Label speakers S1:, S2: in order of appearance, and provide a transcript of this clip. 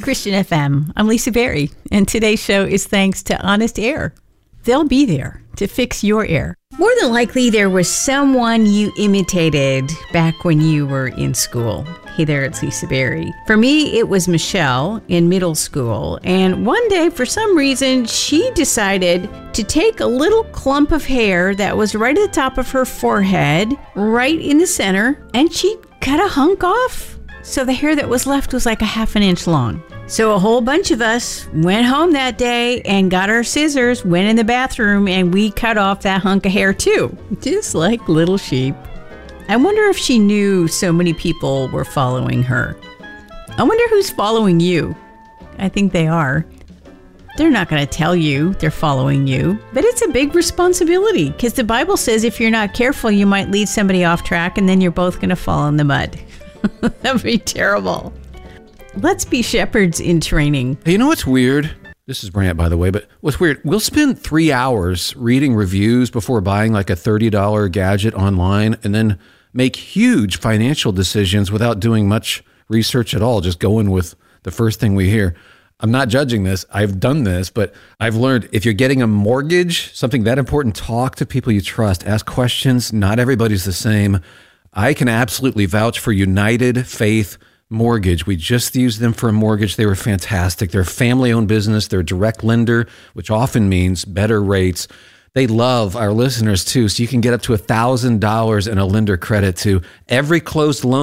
S1: Christian FM. I'm Lisa Berry, and today's show is thanks to Honest Air. They'll be there to fix your air. More than likely, there was someone you imitated back when you were in school. Hey there, it's Lisa Berry. For me, it was Michelle in middle school, and one day, for some reason, she decided to take a little clump of hair that was right at the top of her forehead, right in the center, and she cut a hunk off. So the hair that was left was like a half an inch long. So a whole bunch of us went home that day and got our scissors, went in the bathroom, and we cut off that hunk of hair too, just like little sheep. I wonder if she knew so many people were following her. I wonder who's following you. I think they are. They're not going to tell you they're following you, but it's a big responsibility because the Bible says if you're not careful, you might lead somebody off track and then you're both going to fall in the mud. That would be terrible. Let's be shepherds in training.
S2: Hey, you know what's weird? This is Brant, by the way, but what's weird, we'll spend 3 hours reading reviews before buying like a $30 gadget online and then make huge financial decisions without doing much research at all, just going with the first thing we hear. I'm not judging this. I've done this, but I've learned if you're getting a mortgage, something that important, talk to people you trust, ask questions. Not everybody's the same. I can absolutely vouch for United Faith Mortgage. We just used them for a mortgage. They were fantastic. They're a family-owned business. They're a direct lender, which often means better rates. They love our listeners too, so you can get up to $1,000 in a lender credit to every closed loan.